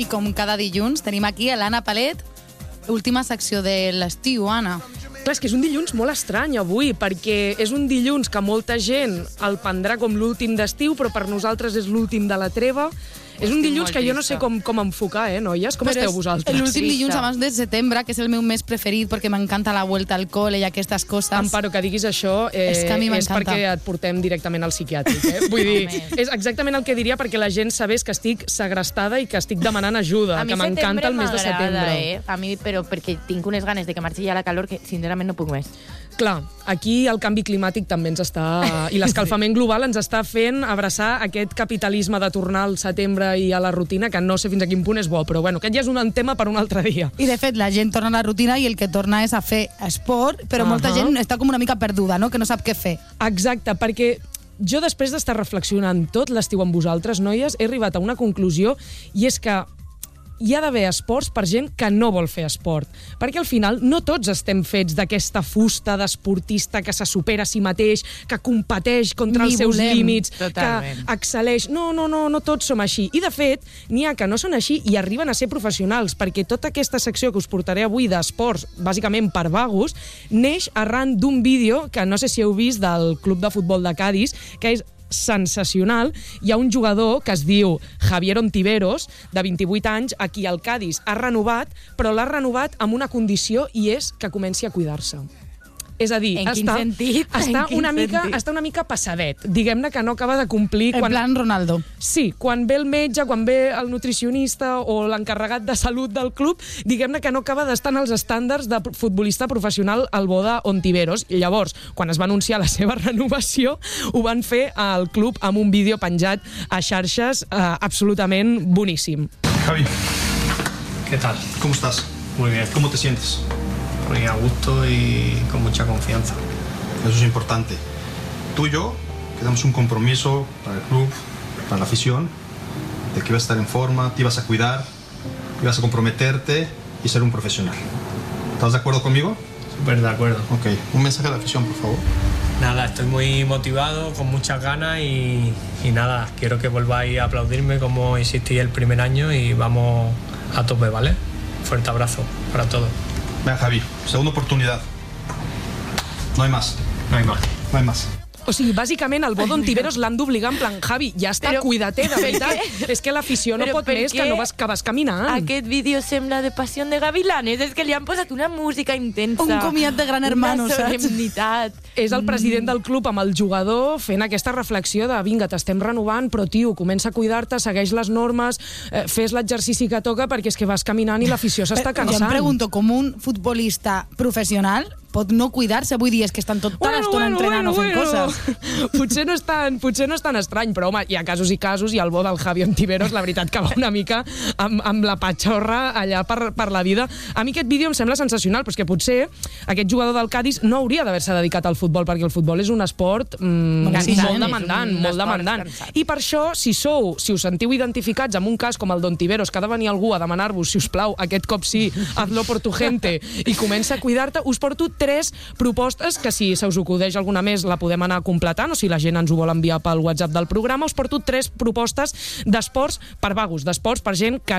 I com cada dilluns tenim aquí a l'Anna Palet, última secció de l'estiu, Anna. Clar, és que és un dilluns molt estrany avui, perquè és un dilluns que molta gent el prendrà com l'últim d'estiu, però per nosaltres és l'últim de la treva. És un dilluns que jo no sé com enfocar, noies? Com esteu vosaltres? L'últim dilluns abans de setembre, que és el meu mes preferit, perquè m'encanta la vuelta al col·le i aquestes coses. Amparo, que diguis això és perquè et portem directament al psiquiàtric. Vull dir, és exactament el que diria perquè la gent sabés que estic segrestada i que estic demanant ajuda, que m'encanta el mes de setembre. A mi, però perquè tinc unes ganes de que marxi ja la calor que, sincerament, no puc més. Clar, aquí el canvi climàtic també ens està... I l'escalfament global ens està fent abraçar aquest capitalisme de tornar al setembre i a la rutina, que no sé fins a quin punt és bo, però bueno, aquest ja és un tema per un altre dia. I de fet, la gent torna a la rutina i el que torna és a fer esport, però molta gent està com una mica perduda, no? Que no sap què fer. Exacte, perquè jo després d'estar reflexionant tot l'estiu amb vosaltres, noies, he arribat a una conclusió, i és que hi ha d'haver esports per gent que no vol fer esport. Perquè al final no tots estem fets d'aquesta fusta d'esportista que se supera a si mateix, que competeix contra els seus límits, totalment, que excel·leix. No tots som així. I de fet, n'hi ha que no són així i arriben a ser professionals, perquè tota aquesta secció que us portaré avui d'esports, bàsicament per vagos, neix arran d'un vídeo que no sé si heu vist del Club de Futbol de Cadis, que és sensacional. Hi ha un jugador que es diu Javier Ontiveros, de 28 anys, a qui el Cádiz ha renovat, però l'ha renovat amb una condició, i és que comenci a cuidar-se. És a dir, està una mica passadet. Diguem-ne que no acaba de complir... En plan Ronaldo. Sí, quan ve el metge, quan ve el nutricionista o l'encarregat de salut del club, diguem-ne que no acaba d'estar en els estàndards de futbolista professional al bo d'Ontiveros. Llavors, quan es va anunciar la seva renovació, ho van fer al club amb un vídeo penjat a xarxes absolutament boníssim. Javi, ¿qué tal? ¿Cómo estás? Muy bien. ¿Cómo te sientes? Muy a gusto y con mucha confianza. Eso es importante. Tú y yo quedamos un compromiso para el club, para la afición, de que ibas a estar en forma, te ibas a cuidar, ibas a comprometerte y ser un profesional. ¿Estás de acuerdo conmigo? Súper de acuerdo. Ok. Un mensaje a la afición, por favor. Nada, estoy muy motivado, con muchas ganas y nada, quiero que volváis a aplaudirme como hicisteis el primer año y vamos a tope, ¿vale? Fuerte abrazo para todos. Ven, Javi, segunda oportunidad. No hay más. No hay más. No hay más. O sigui, bàsicament, el bo d'Ontiveros l'han d'obligar en plan, Javi, ja està, cuida-te, de veritat. És que l'afició no pot més que vas caminant. Aquest vídeo sembla de Passió de Gavilanes. És que li han posat una música intensa. Un comiat de Gran Hermano, saps? Una solemnitat. És el president del club amb el jugador fent aquesta reflexió de vinga, t'estem renovant, però tio, comença a cuidar-te, segueix les normes, fes l'exercici que toca, perquè és que vas caminant i l'afició s'està cansant. Jo em pregunto, com un futbolista professional pot no cuidar-se? Vull dir, és que estan tota l'estona entrenant o fent coses. Potser no és tan estrany, però home, hi ha casos i casos, i el bo del Javi Ontiveros, la veritat que va una mica amb la patxorra allà per la vida. A mi aquest vídeo em sembla sensacional, però és que potser aquest jugador del Cádiz no hauria d'haver-se dedicat al futbol, perquè el futbol és un esport molt demandant. I per això, si us sentiu identificats amb un cas com el d'Ontiveros, que ha de venir algú a demanar-vos, si us plau, aquest cop sí, hazlo por tu gente, i comença a cuidar-te, us porto 3 propostes que, si se us acudeix alguna més, la podem anar completant, o si la gent ens ho vol enviar pel WhatsApp del programa. Us porto 3 propostes d'esports per vagos, d'esports per gent que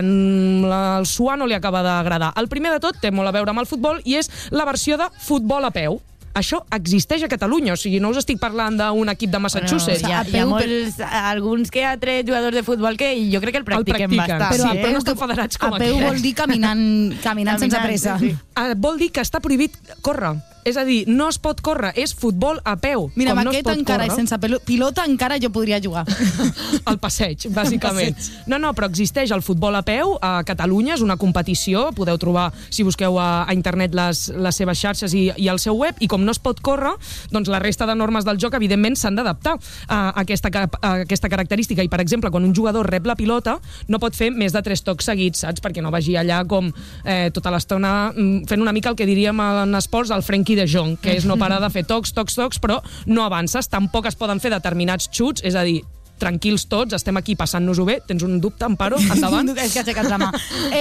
el suar no li acaba d'agradar. El primer de tot té molt a veure amb el futbol i és la versió de futbol a peu. Això existeix a Catalunya, o sigui, no us estic parlant d'un equip de Massachusetts. Hi ha alguns que ha tret jugadors de futbol que jo crec que el practiquen bastant. Però no estan federats com aquest. A peu vol dir caminant sense pressa. Vol dir que està prohibit córrer. És a dir, no es pot córrer, és futbol a peu. Mira, amb aquest encara, i sense pilota, encara jo podria jugar. El passeig, bàsicament. No, però existeix el futbol a peu a Catalunya, és una competició, podeu trobar, si busqueu a internet, les seves xarxes i el seu web, i com no es pot córrer, doncs la resta de normes del joc, evidentment, s'han d'adaptar a aquesta característica. I, per exemple, quan un jugador rep la pilota, no pot fer més de 3 tocs seguits, saps? Perquè no vagi allà com tota l'estona fent una mica el que diríem en esports el Frenkie de Jong, que és no parar de fer tocs, però no avances. Tampoc es poden fer determinats xuts, és a dir, tranquils tots, estem aquí passant-nos-ho bé. Tens un dubte, Amparo? Endavant. És que ha aixecat la mà.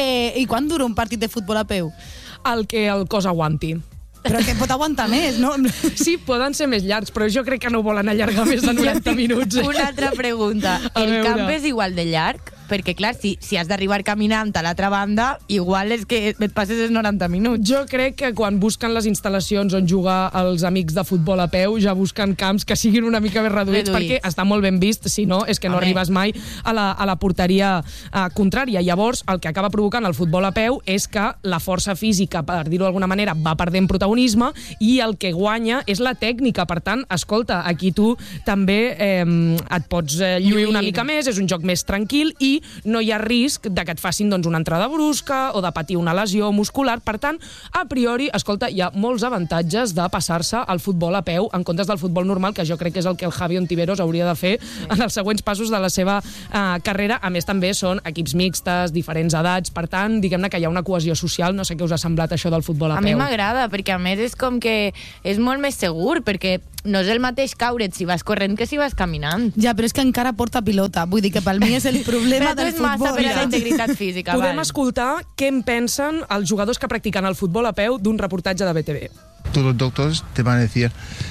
I quan dura un partit de futbol a peu? El que el cos aguanti. Però que pot aguantar més, no? Sí, poden ser més llargs, però jo crec que no volen allargar més de 90 minuts. Una altra pregunta. El camp és igual de llarg? perquè clar, si has d'arribar caminant a l'altra banda, igual és que et passes els 90 minuts. Jo crec que quan busquen les instal·lacions on jugar els amics de futbol a peu, ja busquen camps que siguin una mica més reduïts, perquè està molt ben vist, si no, és que no arribes mai a la porteria contrària. Llavors, el que acaba provocant el futbol a peu és que la força física, per dir-ho d'alguna manera, va perdent protagonisme i el que guanya és la tècnica. Per tant, escolta, aquí tu també et pots lluir una mica més, és un joc més tranquil i no hi ha risc de que et facin una entrada brusca o de patir una lesió muscular. Per tant, a priori, escolta, hi ha molts avantatges de passar-se al futbol a peu en comptes del futbol normal, que jo crec que és el que el Javi Ontiveros hauria de fer en els següents passos de la seva carrera. A més, també són equips mixtes, diferents edats, per tant, diguem-ne que hi ha una cohesió social. No sé què us ha semblat això del futbol a peu. A mi m'agrada, perquè a més és com que és molt més segur, perquè no és el mateix caure't si vas corrent que si vas caminant. Ja, però és que encara porta pilota. Vull dir que per mi és el problema del futbol. Però tu és massa per a la integritat física. Podem escoltar què en pensen els jugadors que practiquen el futbol a peu d'un reportatge de BTV. Todos los doctores te van a decir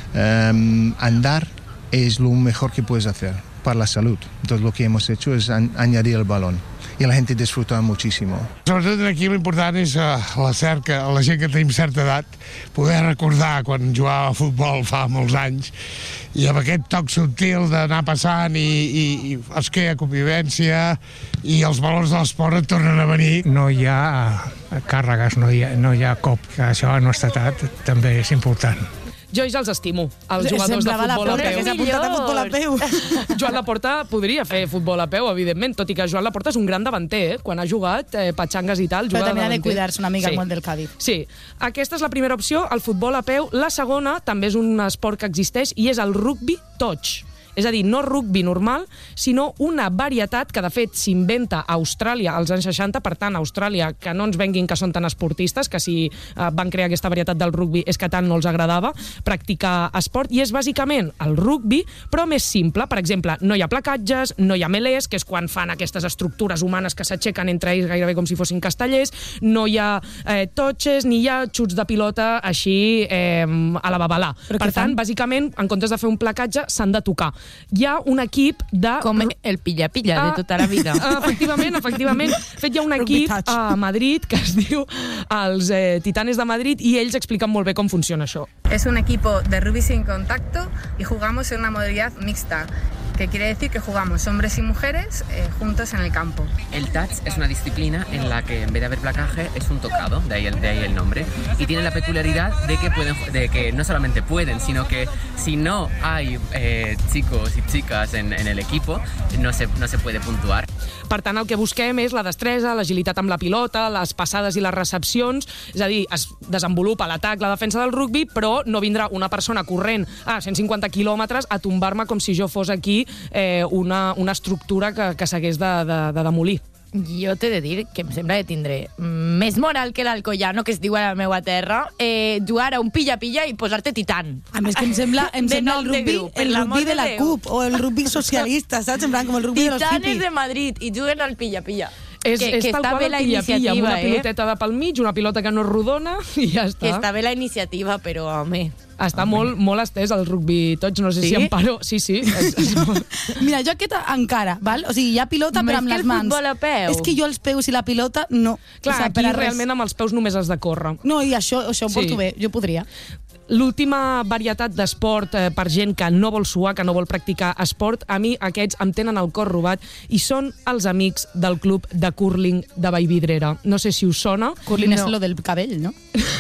andar es lo mejor que puedes hacer para la salud. Entonces lo que hemos hecho es añadir el balón. I la gent disfruta moltíssim. Sobretot aquí l'important és la cerca, la gent que tenim certa edat, poder recordar quan jugava a futbol fa molts anys i amb aquest toc subtil d'anar passant i és que hi ha convivència i els valors de l'esport et tornen a venir. No hi ha càrregues, no hi ha cop, que això a la nostra edat també és important. Jo ja els estimo, els jugadors de futbol a peu. Que s'ha apuntat a futbol a peu. Joan Laporta podria fer futbol a peu, evidentment, tot i que Joan Laporta és un gran davanter, quan ha jugat patxangues i tal. Però també ha de cuidar-se una mica el món del Cádiz. Sí, aquesta és la primera opció, el futbol a peu. La segona també és un esport que existeix i és el rugby touch. És a dir, no rugby normal, sinó una varietat que, de fet, s'inventa a Austràlia als anys 60. Per tant, a Austràlia, que no ens venguin que són tan esportistes, que si van crear aquesta varietat del rugby és que tant no els agradava practicar esport. I és bàsicament el rugby, però més simple. Per exemple, no hi ha placatges, no hi ha melés, que és quan fan aquestes estructures humanes que s'aixequen entre ells gairebé com si fossin castellers, no hi ha totxes, ni hi ha xuts de pilota així a la babalà. Per tant, bàsicament, en comptes de fer un placatge, s'han de tocar. Hi ha un equip de... Com el pilla-pilla de tota la vida. Efectivament. De fet, hi ha un equip a Madrid que es diu els Titanes de Madrid i ells expliquen molt bé com funciona això. Es un equipo de rugby sin contacto y jugamos en una modalidad mixta, que quiere decir que jugamos hombres y mujeres juntos en el campo. El touch es una disciplina en la que en vez de haber placaje es un tocado, de ahí el nombre, y tiene la peculiaridad de que no solamente pueden, sino que si no hay chicos y chicas en el equipo, no se puede puntuar. Per tant, el que busquem és la destresa, l'agilitat amb la pilota, les passades i les recepcions, és a dir, es desenvolupa l'atac, la defensa del rugby, però no vindrà una persona corrent a 150 quilòmetres a tombar-me com si jo fos aquí una estructura que s'hagués de demolir. Jo t'he de dir que em sembla que tindré més moral que l'Alcoyano, que es diu a la meva terra, jugar a un pilla-pilla i posar-te titan. A més que em sembla el rugby de la CUP o el rugby socialista, saps? En plan, com el rugby de los hippies. Titanes de Madrid i juguen al pilla-pilla. És tal qual el pilla-pilla, amb una piloteta de pel mig, una pilota que no és rodona i ja està. Que està bé la iniciativa, però, home... Està molt estès el rugby touch, no sé si Amparo... Sí. Mira, jo aquesta encara, val? O sigui, hi ha pilota però amb les mans. Més que el futbol a peu. És que jo els peus i la pilota, no. Clar, aquí realment amb els peus només has de córrer. No, i això ho porto bé, jo podria. L'última varietat d'esport per gent que no vol suar, que no vol practicar esport, a mi aquests em tenen el cor robat i són els amics del club de curling de Vallvidrera. No sé si us sona. Curling és lo del cabell, no?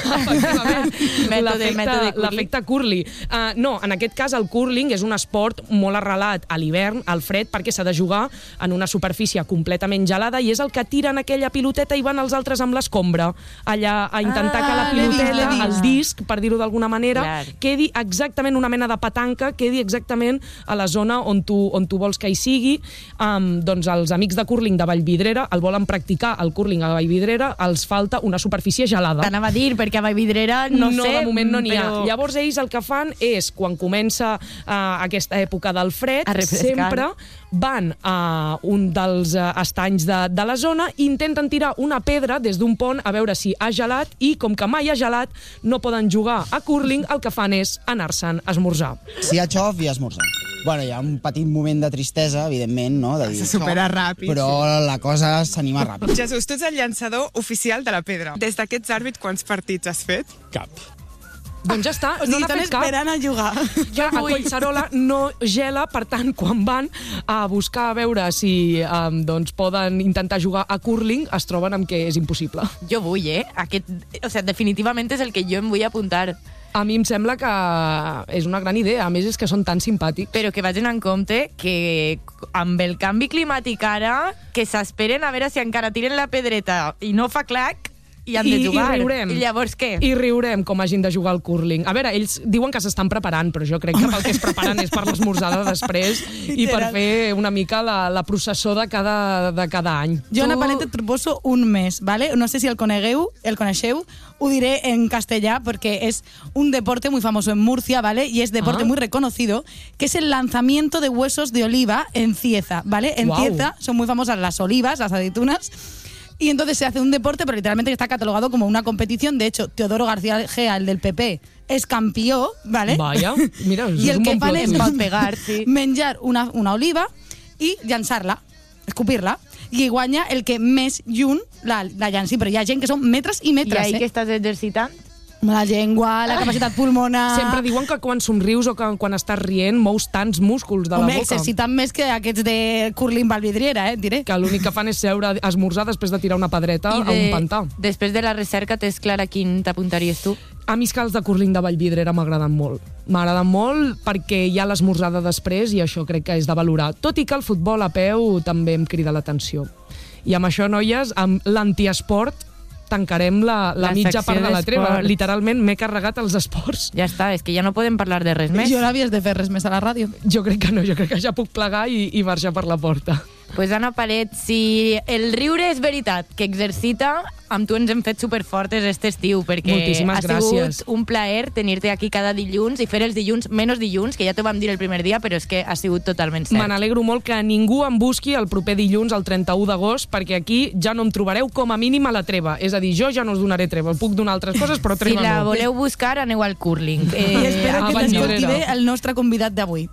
Efectivament. L'efecte curly. No, en aquest cas el curling és un esport molt arrelat a l'hivern, al fred, perquè s'ha de jugar en una superfície completament gelada i és el que tiren aquella piloteta i van els altres amb l'escombra allà a intentar que la piloteta, el disc, per dir-ho d'alguna manera, quedi exactament una mena de petanca, quedi exactament a la zona on tu vols que hi sigui. Doncs els amics de curling de Vallvidrera el volen practicar, el curling a Vallvidrera, els falta una superfície gelada. T'anava a dir, perquè a Vallvidrera no sé... de moment no n'hi ha. Llavors ells el que fan és, quan comença aquesta època del fred, sempre van a un dels estanys de la zona i intenten tirar una pedra des d'un pont a veure si ha gelat i, com que mai ha gelat, no poden jugar a cúrling, el que fan és anar-se'n a esmorzar. Si hi ha xof, hi ha esmorzar. Bueno, hi ha un petit moment de tristesa, evidentment, no? De dir, se supera ràpid. Però la cosa s'anima ràpid. Jesús, tu ets el llançador oficial de la pedra. Des d'aquests àrbits, quants partits has fet? Cap. Doncs ja està, no n'ha fet cap. esperant a jugar. Ja a Collserola no gela, per tant, quan van a buscar a veure si doncs poden intentar jugar a cúrling, es troben amb que és impossible. Jo vull, definitivament és el que jo em vull apuntar. A mi em sembla que és una gran idea. A més, és que són tan simpàtics. Però que vagin en compte que amb el canvi climàtic ara, que s'esperen a veure si encara tiren la pedreta i no fa clac, i han de jugar. I riurem. I llavors què? I riurem com hagin de jugar al cúrling. A veure, ells diuen que s'estan preparant, però jo crec que pel que es preparen és per l'esmorzada després i per fer una mica la processó de cada any. Jo, Ana Palet, et proposo un mes, ¿vale? No sé si el coneixeu, ho diré en castellà porque es un deporte muy famoso en Murcia, ¿vale? Y es deporte muy reconocido, que es el lanzamiento de huesos de oliva en Cieza, ¿vale? En Cieza son muy famosas las olivas, las aceitunas. Y entonces se hace un deporte, pero literalmente está catalogado como una competición. De hecho, Teodoro García Gea, el del PP, es campeón, ¿vale? Vaya, mira, y el que fan es pegar, sí. menjar una oliva i llançar-la, escupir-la. I guanya el que més lluny la llanci. Però hi ha gent que són metres i metres. I ahí que estàs exercitant? La llengua, la capacitat pulmonar... Sempre diuen que quan somrius o que quan estàs rient mous tants músculs de la boca. Exercitant més que aquests de curling valvidriera, diré. Que l'únic que fan és seure a esmorzar després de tirar una pedreta a un pantà. Després de la recerca, t'és clar a quin t'apuntaries tu? A mi és que els de curling de Vallvidrera m'agraden molt. M'agraden molt perquè hi ha l'esmorzada després i això crec que és de valorar. Tot i que el futbol a peu també em crida l'atenció. I amb això, noies, amb l'antiesport tancarem la mitja part de la treva. Literalment m'he carregat els esports. Ja està, és que ja no podem parlar de res més. Jo no havies de fer res més a la ràdio. Jo crec que no, jo crec que ja puc plegar i marxar per la porta. Pues Ana Palet, si el riure és veritat que exercita, amb tu ens hem fet superfortes aquest estiu, perquè moltíssimes gràcies. Sigut un plaer tenir-te aquí cada dilluns i fer els dilluns menys dilluns, que ja t'ho vam dir el primer dia, però és que ha sigut totalment cert. Me n'alegro molt que ningú em busqui el proper dilluns, el 31 d'agost, perquè aquí ja no em trobareu com a mínim a la treva. És a dir, jo ja no us donaré treva. Puc donar altres coses, però treva no. Si la voleu buscar, aneu al cúrling. I espero que t'escolti bé el nostre convidat d'avui.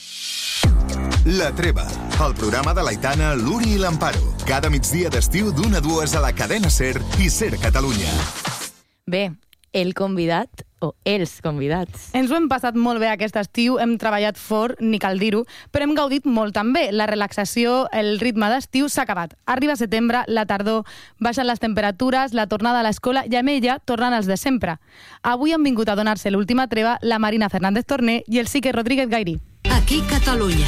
La Treva, el programa de l'Aitana, l'Uri i l'Amparo. Cada migdia d'estiu d'1 a 2 a la cadena SER i SER Catalunya. Bé, el convidat o els convidats. Ens ho hem passat molt bé aquest estiu, hem treballat fort, ni cal dir-ho, però hem gaudit molt també. La relaxació, el ritme d'estiu s'ha acabat. Arriba setembre, la tardor, baixen les temperatures, la tornada a l'escola i amb ella tornen els de sempre. Avui han vingut a donar-se l'última treva la Marina Fernández Torné i el Sique Rodríguez Gairi. Aquí Catalunya,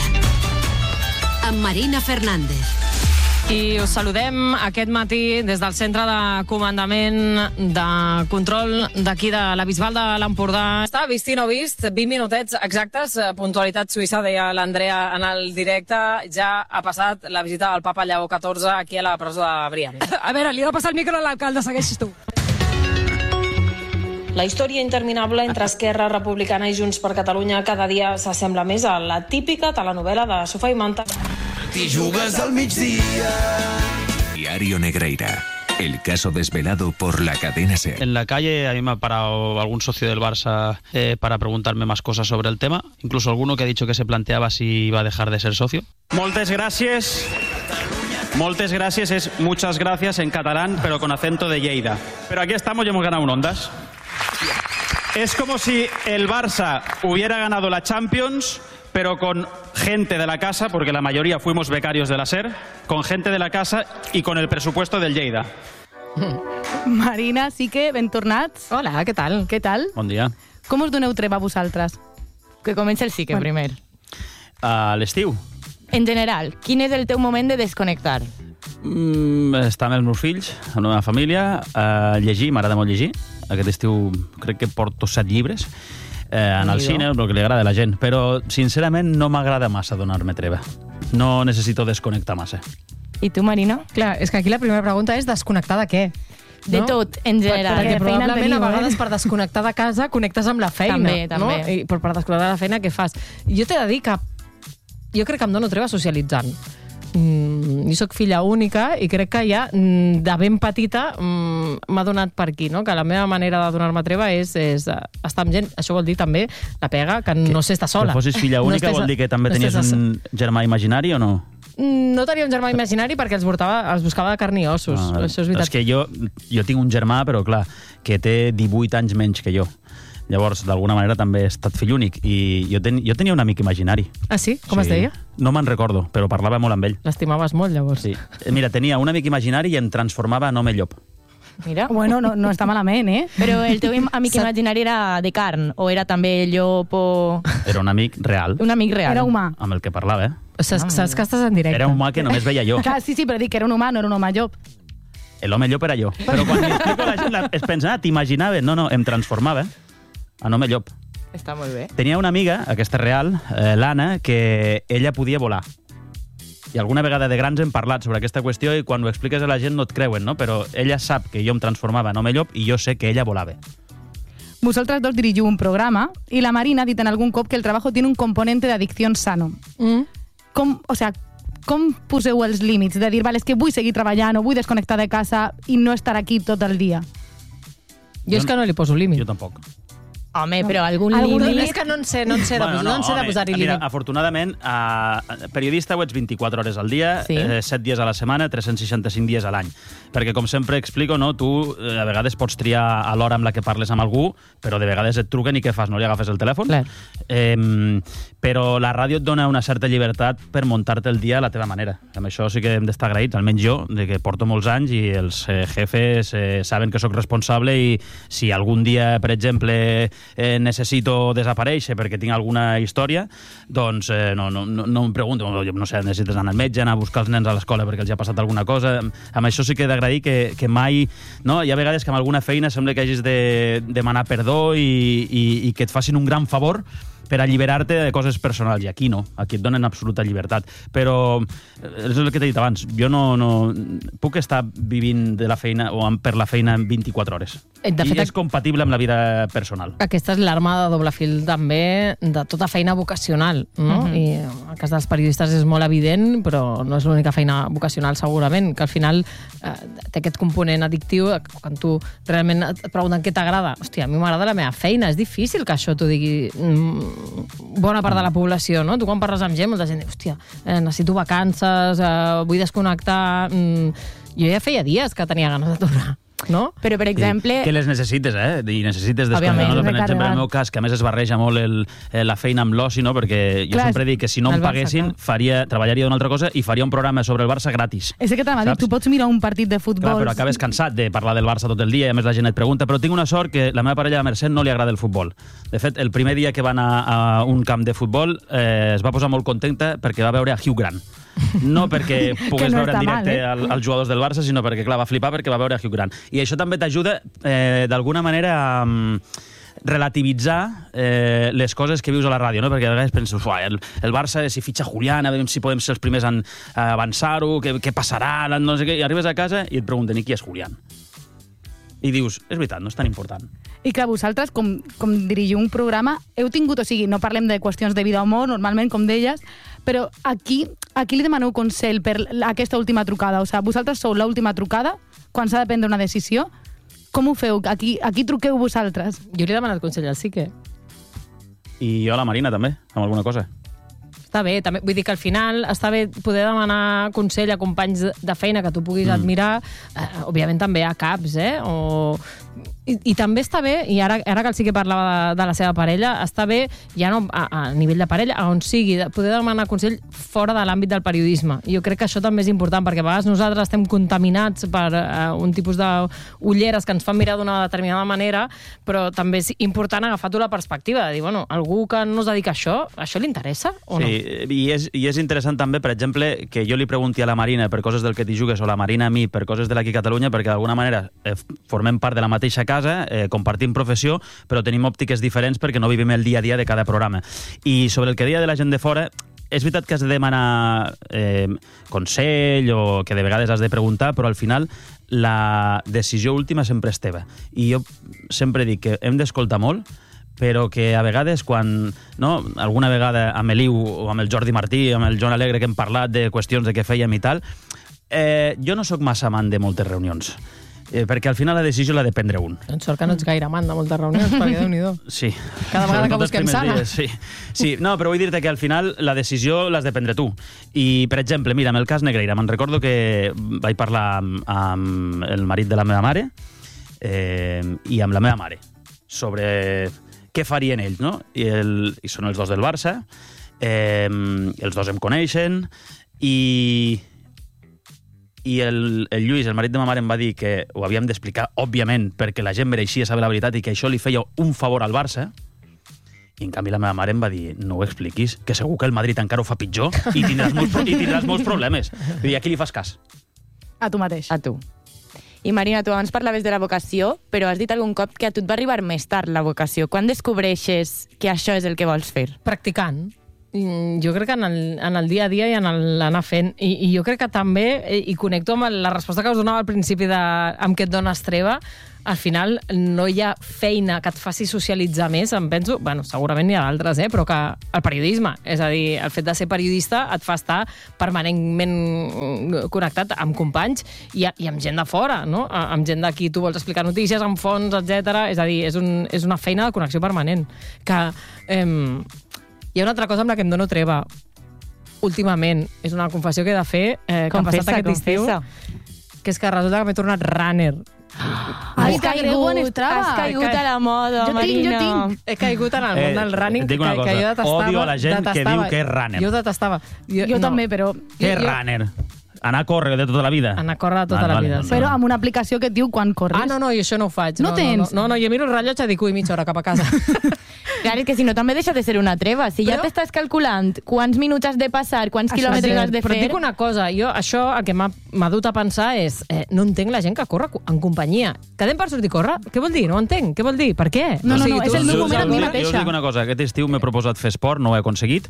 amb Marina Fernández. I us saludem aquest matí des del centre de comandament de control d'aquí de la Bisbal de l'Empordà. Està vist i no vist, 20 minutets exactes, puntualitat suïssa, deia l'Andrea en el directe. Ja ha passat la visita del papa Lleó XIV aquí a la presó de Brian. A veure, li he de passar el micro a l'alcalde, segueixis tu. La història interminable entre Esquerra Republicana i Junts per Catalunya cada dia s'assembla més a la típica telenovela de sofà i manta. T'hi jugues al migdia. Diario Negreira. El caso desvelado por la cadena SER. En la calle a mí me ha parado algún socio del Barça para preguntarme más cosas sobre el tema. Incluso alguno que ha dicho que se planteaba si iba a dejar de ser socio. Moltes gràcies. Moltes gràcies es muchas gracias en catalán, pero con acento de Lleida. Pero aquí estamos y hemos ganado un Ondas. Es como si el Barça hubiera ganado la Champions, pero con gente de la casa, porque la mayoría fuimos becarios de la SER, con gente de la casa y con el presupuesto del Lleida. Marina, sí que ben tornats. Hola, què tal? Què tal? Bon dia. Com us doneu treva vosaltres? Que comença el Sique primer. A l'estiu. En general, quin és el teu moment de desconnectar? Estar amb els meus fills, amb la meva família, llegir, m'agrada molt llegir. Aquest estiu crec que porto 7 llibres. Anar al cine, el que li agrada a la gent. Però, sincerament, no m'agrada massa donar-me treva. No necessito desconnectar massa. I tu, Marina? Clar, és que aquí la primera pregunta és desconnectar de què? De tot, en general. Perquè probablement a vegades per desconnectar de casa connectes amb la feina. També. No? I per desconnectar de la feina, què fas? Jo t'he de dir que jo crec que em dono treva socialitzant. Jo soc filla única i crec que ja de ben petita m'ha donat per aquí, no? Que la meva manera de donar-me treva és estar amb gent. Això vol dir també la pega, que no sé estar sola. Que fossis filla única vol dir que també tenies un germà imaginari o no? No tenia un germà imaginari perquè els buscava de carn i ossos. Això és veritat. És que jo tinc un germà, però clar, que té 18 anys menys que jo. Llavors, d'alguna manera, també he estat fill únic. I jo tenia un amic imaginari. Ah, sí? Com es deia? No me'n recordo, però parlava molt amb ell. L'estimaves molt, llavors? Sí. Mira, tenia un amic imaginari i em transformava en home llop. Mira. Bueno, no està malament, eh? Però el teu amic imaginari era de carn o era també llop o... Era un amic real. Un amic real. Era humà. Amb el que parlava, Saps que estàs en directe. Era un humà que només veia jo. Clar, sí, però dic que era un humà, no era un home llop. L'home llop era jo. Però quan li explico a la gent, es pensa, t'imaginaves? No, em transformava en home llop. Està molt bé. Tenia una amiga, aquesta real, l'Anna, que ella podia volar. I alguna vegada de grans hem parlat sobre aquesta qüestió i quan ho expliques a la gent no et creuen, no? Però ella sap que jo em transformava en home llop i jo sé que ella volava. Vosaltres dos dirigiu un programa y la Marina ha dit en algun cop que el trabajo tiene un componente de adicción sano. Com poseu els límits de dir, vale, és que vull seguir treballant o vull desconnectar de casa i no estar aquí tot el dia? Jo és que no li poso límit. Jo tampoc. Home, però algun límit... És que no en sé de posar-hi límit. Mira, afortunadament, periodista ho ets 24 hores al dia, 7 dies a la setmana, 365 dies a l'any. Perquè, com sempre explico, no, tu a vegades pots triar a l'hora amb la que parles amb algú, però de vegades et truquen i què fas? No li agafes el telèfon? Però la ràdio et dona una certa llibertat per muntar-te el dia a la teva manera. Amb això sí que hem d'estar agraïts, almenys jo, de que porto molts anys i els jefes saben que sóc responsable i si algun dia, per exemple, necessito desaparèixer perquè tinc alguna història, doncs no em pregunto, no sé, necessites anar al metge, anar a buscar els nens a l'escola perquè els ha passat alguna cosa. Amb això sí que he d'agrair que mai... No? Hi ha vegades que amb alguna feina sembla que hagis de demanar perdó i que et facin un gran favor per alliberar-te de coses personals, i aquí no, aquí et donen absoluta llibertat. Però és el que t'he dit abans, jo no puc estar vivint de la feina o per la feina en 24 hores. I és compatible amb la vida personal. Aquesta és l'arma de doble fil també de tota feina vocacional, no? I el cas dels periodistes és molt evident, però no és l'única feina vocacional segurament, que al final té aquest component addictiu. Quan tu realment et pregunten què t'agrada, hòstia, a mi m'agrada la meva feina, és difícil que això t'ho digui bona part de la població, no? Tu quan parles amb gent, molta gent diu, hòstia, necessito vacances, vull desconnectar... Jo ja feia dies que tenia ganes de tornar, no? Però, per exemple... Que les necessites, I necessites desconnectar. No? Per exemple, en el meu cas, que a més es barreja molt la feina amb l'oci, no? Perquè jo sempre dic que si no em paguessin, treballaria d'una altra cosa i faria un programa sobre el Barça gratis. És que t'anava a dir, tu pots mirar un partit de futbol... Clar, però acabes cansat de parlar del Barça tot el dia i a més la gent et pregunta, però tinc una sort que la meva parella, la Mercè, no li agrada el futbol. De fet, el primer dia que va anar a un camp de futbol es va posar molt contenta perquè va veure a Hugh Grant. No perquè pogués veure en directe als jugadors del Barça, sinó perquè, clar, va flipar perquè va veure a Hugh Grant. I això també t'ajuda, d'alguna manera, a relativitzar les coses que vius a la ràdio, no? Perquè a vegades penses, el Barça, si fitxa Julián, a veure si podem ser els primers a avançar-ho, què passarà, no sé què, i arribes a casa i et pregunten, i qui és Julián? I dius, és veritat, no és tan important. I clar, vosaltres, com dirigiu un programa, heu tingut, o sigui, no parlem de qüestions de vida o mort, normalment, com deies, però aquí li demaneu consell per aquesta última trucada? O sigui, vosaltres sou l'última trucada quan s'ha de prendre una decisió? Com ho feu? Aquí truqueu vosaltres? Jo li he demanat consell al Sique. I jo a la Marina, també, amb alguna cosa. Està bé, també, vull dir que al final està bé poder demanar consell a companys de feina que tu puguis admirar, òbviament també a caps, I també està bé, i ara que el Sique parlava de la seva parella, està bé, ja no a nivell de parella, a on sigui, poder demanar consell fora de l'àmbit del periodisme. Jo crec que això també és important, perquè a vegades nosaltres estem contaminats per un tipus d'ulleres que ens fan mirar d'una determinada manera, però també és important agafar-ho la perspectiva, de dir, bueno, algú que no es dedica a això li interessa o no? Sí, i és interessant també, per exemple, que jo li pregunti a la Marina per coses del que t'hi jugues o la Marina a mi per coses de l'Aquí Catalunya, perquè d'alguna manera formem part de la mateixa casa, compartim professió, però tenim òptiques diferents perquè no vivim el dia a dia de cada programa. I sobre el que deia de la gent de fora, és veritat que has de demanar consell o que de vegades has de preguntar, però al final la decisió última sempre és teva. I jo sempre dic que hem d'escoltar molt, però que a vegades quan, no, alguna vegada amb l'Iu o amb el Jordi Martí, amb el Joan Alegre, que hem parlat de qüestions de què fèiem i tal, jo no sóc massa amant de moltes reunions, perquè al final la decisió l'ha de prendre un. Doncs sort que no ets gaire amant de moltes reunions, perquè Déu-n'hi-do. Sí. Cada vegada que busquem sana. Sí, no, però vull dir-te que al final la decisió l'has de prendre tu. I, per exemple, mira, amb el cas Negreira, me'n recordo que vaig parlar amb el marit de la meva mare i amb la meva mare sobre què farien ells, no? I són els dos del Barça, els dos em coneixen, i el Lluís, el marit de ma mare, em va dir que ho havíem d'explicar, òbviament, perquè la gent mereixia saber la veritat i que això li feia un favor al Barça, i en canvi la meva mare em va dir, no ho expliquis, que segur que el Madrid encara ho fa pitjor i tindràs molts problemes. I a qui li fas cas? A tu mateix. A tu. I Marina, tu abans parlaves de la vocació, però has dit algun cop que a tu et va arribar més tard la vocació. Quan descobreixes que això és el que vols fer? Practicant. Jo crec que en el dia a dia i en l'anar fent. I jo crec que també, i connecto amb la resposta que us donava al principi amb què et dones treva, al final no hi ha feina que et faci socialitzar més, em penso, bueno, segurament n'hi ha d'altres, però que el periodisme, és a dir, el fet de ser periodista et fa estar permanentment connectat amb companys i amb gent de fora, no? Amb gent d'aquí tu vols explicar notícies, amb fons, etc. És a dir, és una feina de connexió permanent. Que hi ha una altra cosa amb la que em dono treva últimament, és una confessió que he de fer, que ha passat aquest estiu, que és que resulta que m'he tornat runner. Ai, t'agrego en Strava. Has caigut a la moda, Marina. Jo tinc. He caigut en el món del running, que jo detestava. Odio a la gent que diu que és runner. Jo detestava. Jo també, però... Què és runner? Anar a córrer de tota la vida? Anar a córrer de tota la vida, sí. Però amb una aplicació que et diu quan corres. No, jo això no ho faig. No tens? No, jo miro el rellotge i dic, ui, mitja hora cap a casa. Clar, és que si no també deixa de ser una treva. Si ja t'estàs calculant quants minuts has de passar, quants quilòmetres has de fer... Però et dic una cosa, jo això el que m'ha dut a pensar és no entenc la gent que corre en companyia. Quedem per sortir a córrer? Què vol dir? No ho entenc. Què vol dir? Per què? No, és el meu moment amb mi mateixa. Jo us dic una cosa, aquest estiu m'he proposat fer esport, no ho he aconseguit,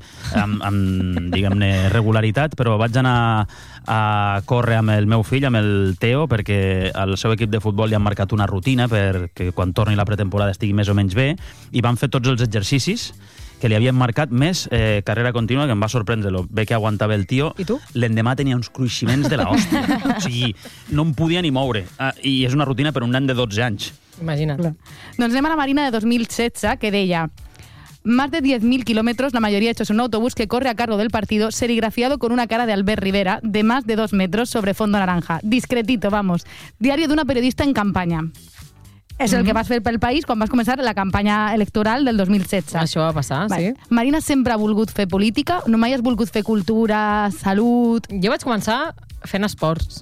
amb diguem-ne, regularitat, però vaig anar a córrer amb el meu fill, amb el Teo, perquè al seu equip de futbol li han marcat una rutina perquè quan torni la pretemporada estigui més o menys bé, i van fer tots els exercicis que li havien marcat, més carrera contínua, que em va sorprendre lo bé que aguantava el tio. I tu? L'endemà tenia uns cruiximents de l'hòstia. O sigui, no em podia ni moure. I és una rutina per un nen de 12 anys. Imagina't. Doncs anem a la Marina de 2016, que deia: más de 10.000 kilómetros, la mayoría hechos en un autobús que corre a cargo del partido, serigrafiado con una cara de Albert Rivera de más de 2 metros sobre fondo naranja. Discretito, vamos. Diario d'una periodista en campanya. És el que vas fer pel país quan vas començar la campanya electoral del 2016. Això va passar, sí. Marina sempre ha volgut fer política? No mai has volgut fer cultura, salut? Jo vaig començar fent esports.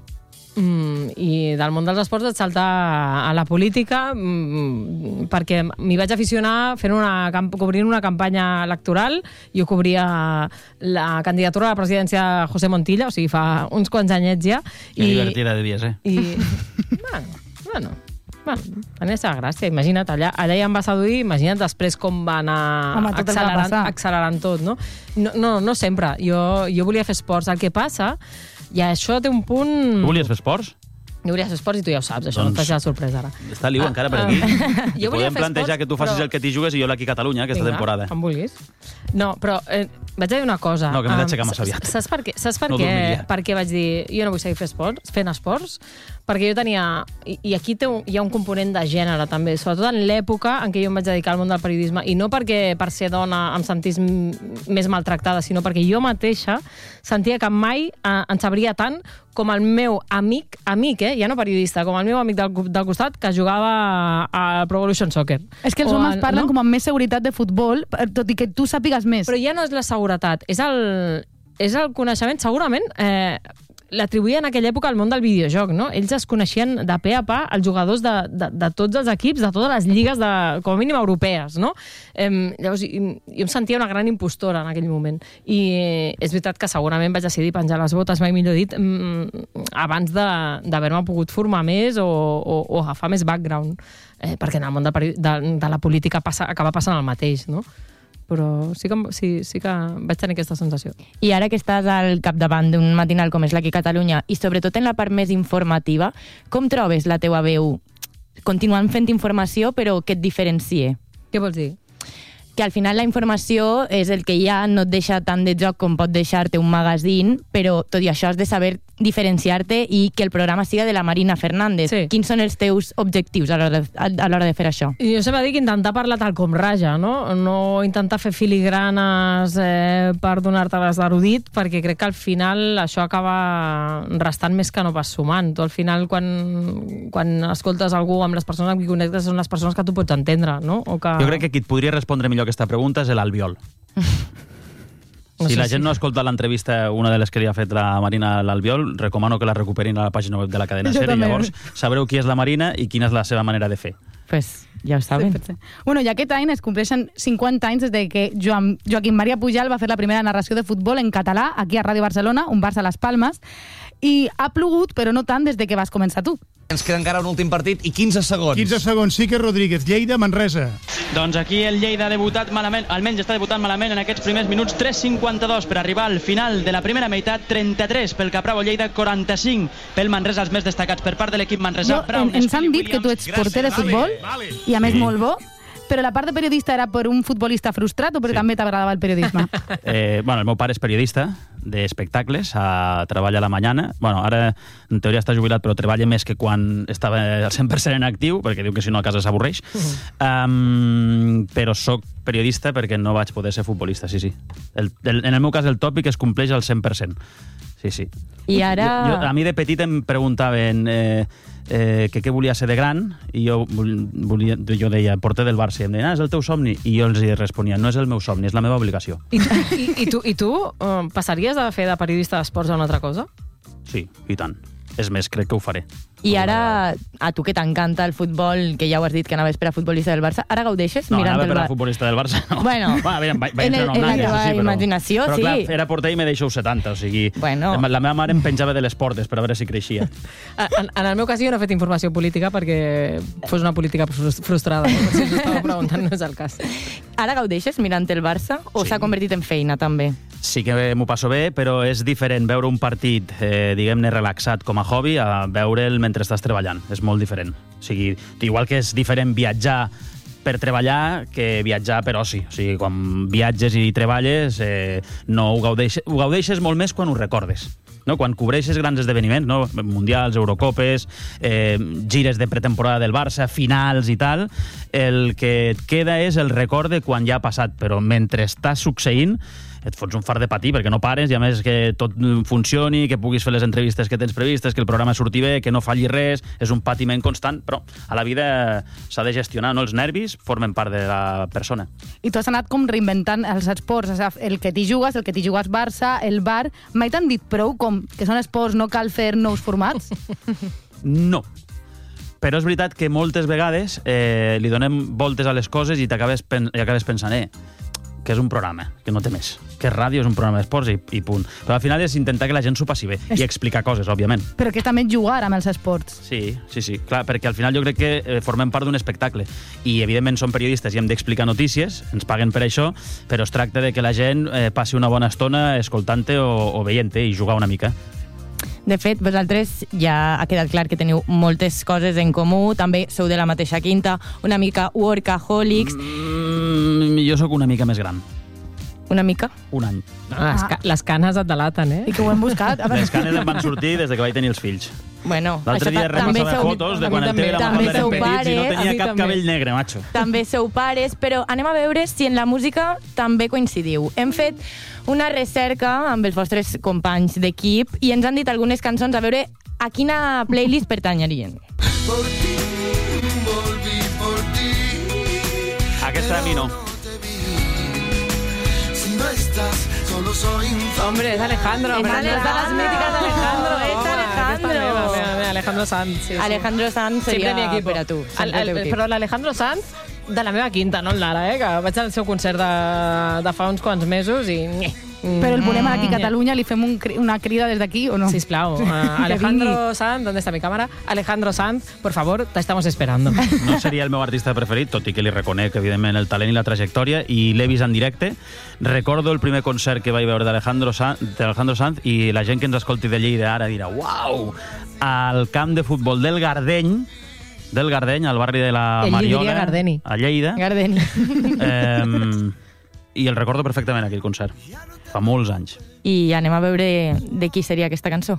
I del món dels esports vaig saltar a la política perquè m'hi vaig aficionar cobrint una campanya electoral. Jo cobria la candidatura a la presidència de José Montilla, o sigui, fa uns quants anyets ja. Que divertida devies, Bueno, tenia seva gràcia, imagina't, allà ja em va seduir, imagina't després com va anar accelerant tot, no? No sempre, jo volia fer esports, el que passa, i això té un punt... Tu volies fer esports? Jo volia fer esports i tu ja ho saps, això no et faig la sorpresa ara. Està l'Iu encara per aquí. Podem plantejar que tu facis el que t'hi jugues i jo l'aquí a Catalunya aquesta temporada. Com vulguis. No, però vaig dir una cosa. No, que m'he d'aixecar massa aviat. Saps per què? Perquè vaig dir, jo no vull seguir fent esports, perquè jo tenia... I aquí hi ha un component de gènere, també, sobretot en l'època en què jo em vaig dedicar al món del periodisme, i no perquè per ser dona em sentís més maltractada, sinó perquè jo mateixa sentia que mai em sabria tant com el meu amic, ja no periodista, com el meu amic del costat que jugava al Pro Evolution Soccer. És que els homes parlen com amb més seguretat de futbol, tot i que tu sàpigues més. Però ja no és la seguretat, és el coneixement, segurament... l'atribuïen en aquella època al món del videojoc, no? Ells es coneixien de pe a pa els jugadors de tots els equips, de totes les lligues, com a mínim europees, no? Llavors, jo em sentia una gran impostora en aquell moment. I és veritat que segurament vaig decidir penjar les botes, mai millor dit, abans d'haver-me pogut formar més o agafar més background, perquè en el món de la política acaba passant el mateix, no? Però sí que vaig tenir aquesta sensació. I ara que estàs al capdavant d'un matinal com és l'Aquí Catalunya, i sobretot en la part més informativa, com trobes la teua veu? Continuant fent informació, però que et diferencie? Què vols dir? que al final la informació és el que ja no et deixa tant de joc com pot deixar-te un magazín, però tot i això has de saber diferenciar-te i que el programa siga de la Marina Fernández. Sí. Quins són els teus objectius a l'hora de fer això? Jo sempre dic intentar parlar tal com raja, no? No intentar fer filigranes per donar-te-les d'erudit, perquè crec que al final això acaba restant més que no pas sumant. Tu al final, quan escoltes algú amb les persones amb qui connectes, són les persones que tu pots entendre, no? O que... Jo crec que qui et podria respondre millor aquesta pregunta és l'Albiol. Si la gent no ha escoltat l'entrevista, una de les que li ha fet la Marina a l'Albiol, recomano que la recuperin a la pàgina web de la cadena SER i llavors sabreu qui és la Marina i quina és la seva manera de fer. Pues ja ho saben. Sí. Bueno, i aquest any es compleixen 50 anys des de que Joaquim Maria Pujal va fer la primera narració de futbol en català aquí a Ràdio Barcelona, un Barça a les Palmes, i ha plogut, però no tant des de que vas començar tu. Ens queda encara un últim partit i 15 segons. 15 segons, Sique Rodríguez, Lleida, Manresa. Doncs aquí el Lleida ha debutat malament, almenys està debutant malament en aquests primers minuts, 3:52 per arribar al final de la primera meitat, 33 pel Capravo Lleida, 45 pel Manresa, els més destacats per part de l'equip Manresa. Ens han dit que tu ets porter de futbol, i a més molt bo, però la part de periodista era per un futbolista frustrat o perquè també t'agradava el periodisme? Bueno, el meu pare és periodista d'espectacles, treballa a la mañana. Bueno, ara en teoria està jubilat, però treballa més que quan estava al 100% en actiu, perquè diu que si no a casa s'avorreix. Però sóc periodista perquè no vaig poder ser futbolista, sí. En el meu cas el tòpic es compleix al 100%. Sí. I ara... A mi de petit em preguntaven que què volia ser de gran, i jo deia porter del Barça, i em deien, és el teu somni? I jo els responia, no és el meu somni, és la meva obligació. I tu passaries de fer de periodista d'esports a una altra cosa? Sí, i tant. És més, crec que ho faré. I ara, a tu que t'encanta el futbol, que ja ho has dit que anaves per a futbolista del Barça, ara gaudeixes no, mirant el Barça? No, anava per a futbolista del Barça, no. Bueno, vaig entrenar un any, això sí, imaginació, però sí. clar, era porter i me deixo 70, o sigui... Bueno. La meva mare em penjava de les portes per a veure si creixia. En el meu cas jo no he fet informació política perquè fos una política frustrada. Si us estava preguntant, no és el cas. Ara gaudeixes mirant el Barça o s'ha convertit en feina, també? Sí que m'ho passo bé, però és diferent veure un partit, diguem-ne, relaxat com a hobby a veure'l mentre estàs treballant. És molt diferent. O sigui, igual que és diferent viatjar per treballar que viatjar per oci. O sigui, quan viatges i treballes, no ho gaudeixes molt més quan ho recordes. No? Quan cobreixes grans esdeveniments, no? Mundials, Eurocopes, gires de pretemporada del Barça, finals i tal, el que et queda és el record de quan ja ha passat, però mentre està succeint et fots un fart de patir perquè no pares i a més que tot funcioni, que puguis fer les entrevistes que tens previstes, que el programa surti bé, que no falli res, és un patiment constant, però a la vida s'ha de gestionar, no? Els nervis formen part de la persona. I tu has anat com reinventant els esports, el que t'hi jugues, Barça, el bar, mai t'han dit prou com que són esports, no cal fer nous formats? No. Però és veritat que moltes vegades li donem voltes a les coses i acabes pensant, que és un programa, que no té més. Que ràdio és un programa d'esports i punt. Però al final és intentar que la gent s'ho passi bé i explicar coses, òbviament. Però que també jugar amb els esports. Sí. Clar, perquè al final jo crec que formem part d'un espectacle i evidentment som periodistes i hem d'explicar notícies, ens paguen per això, però es tracta de que la gent passi una bona estona escoltant-te o veient-te i jugar una mica. De fet, vosaltres ja ha quedat clar que teniu moltes coses en comú, també sou de la mateixa quinta, una mica workaholics... Jo sóc una mica més gran. Una mica? Un any. Les canes et delaten, I que ho hem buscat. Les canes em van sortir des de que vaig tenir els fills. Bueno, l'altre dia repassava fotos de quan el teu era molt petits i no tenia cap cabell negre, macho. També sou pares, però anem a veure si en la música també coincidiu. Hem fet una recerca amb els vostres companys d'equip i ens han dit algunes cançons a veure a quina playlist pertanyerien. Aquesta a mi no. Hombre, es Alejandro. Es de las míticas Alejandro. Es Alejandro. Alejandro Sanz. Sí. Alejandro Sanz seria per a tu. Però l'Alejandro Sanz de la meva quinta, no el Lara, que vaig al seu concert de fa uns quants mesos i... Però el volem aquí a Catalunya, li fem una crida des d'aquí o no? Sisplau, Alejandro Sanz, ¿dónde está mi cámara? Alejandro Sanz, por favor, te estamos esperando. No seria el meu artista preferit, tot i que li reconec, evidentment, el talent i la trajectòria, i l'he vist en directe. Recordo el primer concert que vaig veure d'Alejandro Sanz i la gent que ens escolti de Lleida ara dirà, uau, al camp de futbol del Gardeny, del Gardeny, al barri de la Ell Mariola, diria Gardeni. a Lleida. Gardeni. I el recordo perfectament, aquell concert. Fa molts anys. I anem a veure de qui seria aquesta cançó.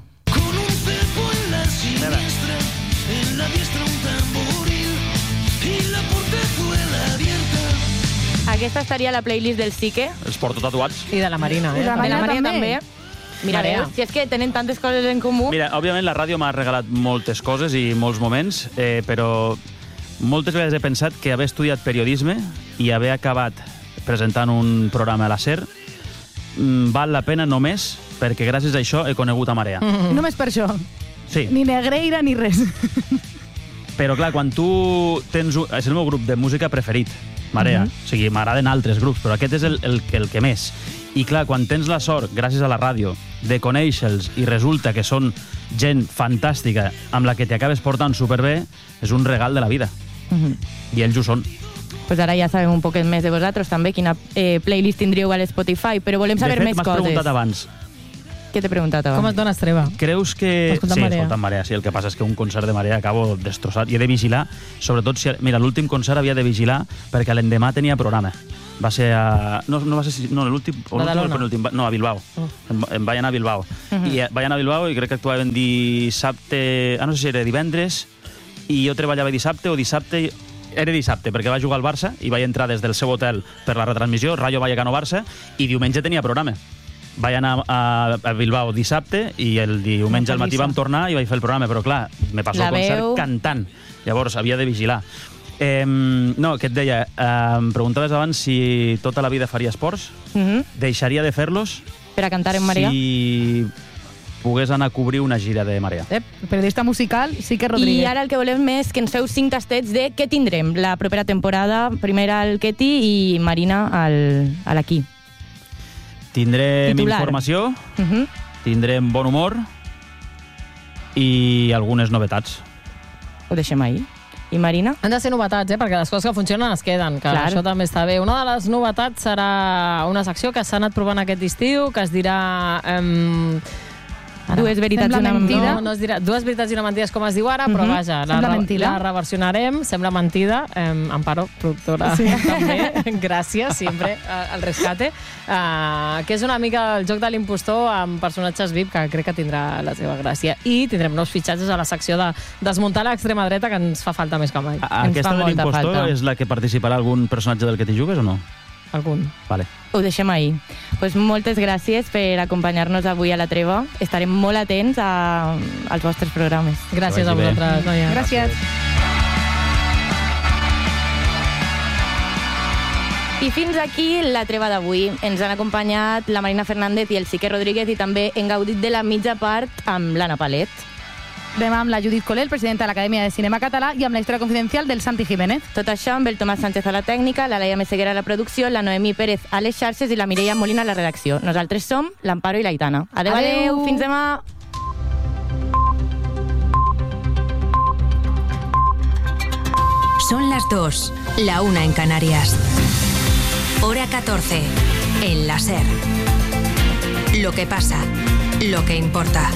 En la diestra un tamboril y la portezuela abierta. Aquesta estaria a la playlist del Sique. Els porto tatuats. I de la Marina, I de la Marina també. Mira, Marea. veus, si és que tenen tantes coses en comú. Mira, òbviament la ràdio m'ha regalat moltes coses i molts moments, però moltes vegades he pensat que haver estudiat periodisme i haver acabat presentant un programa a la SER val la pena només perquè gràcies a això he conegut a Marea. Només per això. Sí. Ni Negreira ni res. Però clar, quan tu tens... És el meu grup de música preferit, Marea. O sigui, m'agraden altres grups, però aquest és el que més. I clar, quan tens la sort, gràcies a la ràdio, de conèixer-los i resulta que són gent fantàstica amb la que t'acabes portant superbé, és un regal de la vida. I ells ho són. Pues ara ja sabem un poquet més de vosaltres també, quina playlist tindríeu a l'Spotify, però volem saber més coses. De fet, m'has preguntat abans. Què t'he preguntat abans? Com et dones treva? Creus que... Escoltant Marea. Escoltant Marea, sí. El que passa és que un concert de Marea acabo destrossat i he de vigilar, sobretot si... Mira, l'últim concert havia de vigilar perquè l'endemà tenia programa. Va ser a... No va ser... No, l'últim... No, a Bilbao. Em vaig anar a Bilbao. I vaig anar a Bilbao i crec que actuaven dissabte... No sé si era divendres i jo treballava dissabte o dissabte... Era dissabte, perquè va jugar al Barça i vaig entrar des del seu hotel per la retransmissió, Rayo Vallecano-Barça, i diumenge tenia programa. Vaig anar a Bilbao dissabte i el diumenge al matí vam tornar i vaig fer el programa, però clar, me passo el concert cantant. Llavors, havia de vigilar. No, què et deia? Em preguntaves abans si tota la vida faria esports. Deixaria de fer-los per a cantar en Marea? Si pogués anar a cobrir una gira de Marea. Periodista musical, Sique Rodríguez. I ara el que volem és que ens feu 5 tastets de què tindrem la propera temporada. Primer al Ketty i Marina a l'Aquí. Tindrem informació, tindrem bon humor i algunes novetats. Ho deixem ahir. I Marina? Han de ser novetats, perquè les coses que funcionen es queden, que això també està bé. Una de les novetats serà una secció que s'ha anat provant aquest estiu, que es dirà... Dues veritats i una mentida. No es dirà dues veritats i una mentida, és com es diu ara, però vaja, la reversionarem, sembla mentida. Amparo, productora, també, gràcies, sempre, al rescate, que és una mica el joc de l'impostor amb personatges VIP, que crec que tindrà la seva gràcia. I tindrem nous fitxatges a la secció de desmuntar l'extrema dreta, que ens fa falta més que mai. Aquesta de l'impostor és la que participarà algun personatge del que t'hi jugues o no? Algun. Vale. Ho deixem ahir. Pues moltes gràcies per acompanyar-nos avui a la treva. Estarem molt atents als vostres programes. Gràcies a vosaltres, noia. Gràcies. I fins aquí la treva d'avui. Ens han acompanyat la Marina Fernández i el Sique Rodríguez i també hem gaudit de la mitja part amb l'Anna Palet. Demà amb la Judit Colell, presidenta de l'Acadèmia de Cinema Català, i amb la història confidencial del Santi Jiménez. Tot això amb el Tomàs Sánchez a la tècnica, la Laia Meseguera a la producció, la Noemí Pérez a les xarxes i la Mireia Molina a la redacció. Nosaltres som l'Amparo i l'Aitana. Adéu, adéu. Fins demà. Son las 2, la 1 en Canarias. Hora 14, en la SER. Lo que pasa, lo que importa.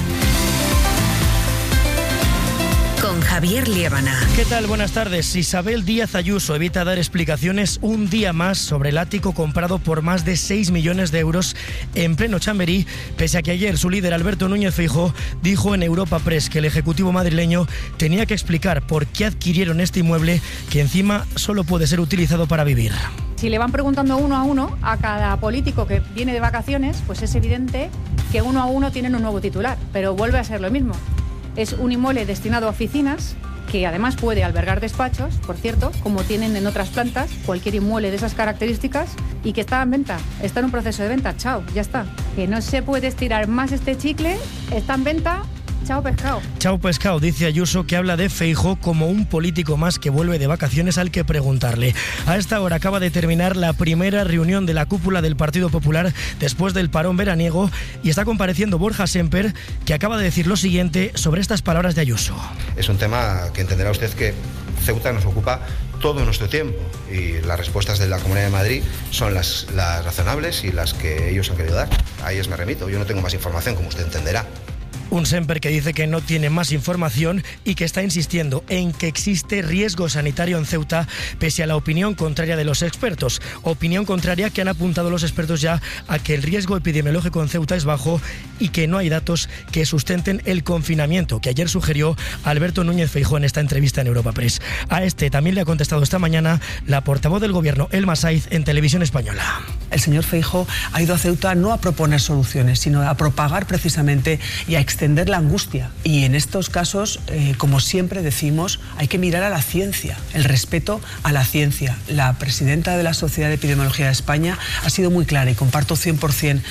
Con Javier Liébana. ¿Qué tal? Buenas tardes. Isabel Díaz Ayuso evita dar explicaciones un día más sobre el ático comprado por más de 6 millones de euros en pleno Chamberí, pese a que ayer su líder Alberto Núñez Feijóo dijo en Europa Press que el Ejecutivo madrileño tenía que explicar por qué adquirieron este inmueble que encima solo puede ser utilizado para vivir. Si le van preguntando uno a uno a cada político que viene de vacaciones, pues es evidente que uno a uno tienen un nuevo titular, pero vuelve a ser lo mismo. Es un inmueble destinado a oficinas, que además puede albergar despachos, por cierto, como tienen en otras plantas, cualquier inmueble de esas características, y que está en venta, está en un proceso de venta, chao, ya está. Que no se puede estirar más este chicle, está en venta, chao pescado. Chao pescado, dice Ayuso, que habla de Feijóo como un político más que vuelve de vacaciones al que preguntarle. A esta hora acaba de terminar la primera reunión de la cúpula del Partido Popular después del parón veraniego y está compareciendo Borja Semper, que acaba de decir lo siguiente sobre estas palabras de Ayuso. Es un tema que entenderá usted que Ceuta nos ocupa todo nuestro tiempo y las respuestas de la Comunidad de Madrid son las razonables y las que ellos han querido dar. A ellas me remito, yo no tengo más información, como usted entenderá. Un SEMPER que dice que no tiene más información y que está insistiendo en que existe riesgo sanitario en Ceuta pese a la opinión contraria de los expertos. Opinión contraria que han apuntado los expertos ya a que el riesgo epidemiológico en Ceuta es bajo y que no hay datos que sustenten el confinamiento que ayer sugirió Alberto Núñez Feijóo en esta entrevista en Europa Press. A este también le ha contestado esta mañana la portavoz del gobierno, Elma Saiz, en Televisión Española. El señor Feijóo ha ido a Ceuta no a proponer soluciones, sino a propagar precisamente y a extender la angustia. Y en estos casos, como siempre decimos, hay que mirar a la ciencia, el respeto a la ciencia. La presidenta de la Sociedad de Epidemiología de España ha sido muy clara y comparto 100%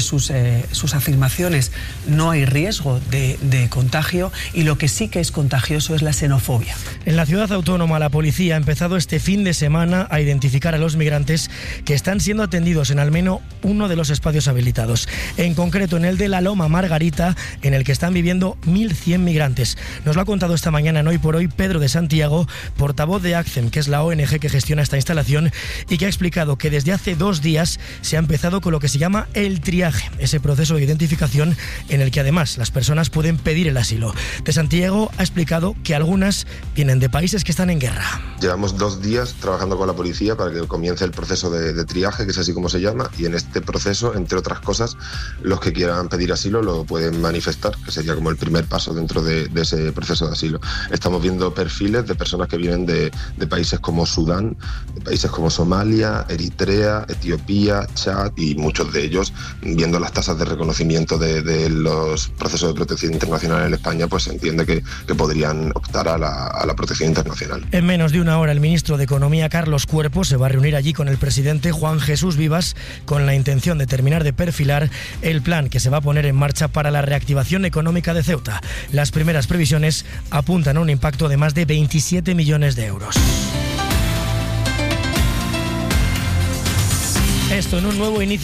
sus afirmaciones. No hay riesgo de contagio y lo que sí que es contagioso es la xenofobia. En la ciudad autónoma, la policía ha empezado este fin de semana a identificar a los migrantes que están siendo atendidos en al menos uno de los espacios habilitados. En concreto, en el de la Loma Margarita, en el que están viviendo 1.100 migrantes. Nos lo ha contado esta mañana en Hoy por Hoy Pedro de Santiago, portavoz de ACCEM, que es la ONG que gestiona esta instalación, y que ha explicado que desde hace 2 días se ha empezado con lo que se llama el triaje, ese proceso de identificación en el que además las personas pueden pedir el asilo. De Santiago ha explicado que algunas vienen de países que están en guerra. Llevamos 2 días trabajando con la policía para que comience el proceso de triaje, que es así como se llama, y en este proceso, entre otras cosas, los que quieran pedir asilo lo pueden manifestar, que sería como el primer paso dentro de ese proceso de asilo. Estamos viendo perfiles de personas que vienen de países como Sudán, de países como Somalia, Eritrea, Etiopía, Chad, y muchos de ellos, viendo las tasas de reconocimiento de los procesos de protección internacional en España, pues se entiende que podrían optar a la protección internacional. En menos de una hora, el ministro de Economía, Carlos Cuerpo, se va a reunir allí con el presidente Juan Jesús Vivas con la intención de terminar de perfilar el plan que se va a poner en marcha para la reactivación económica de Ceuta. Las primeras previsiones apuntan a un impacto de más de 27 millones de euros. Esto en un nuevo inicio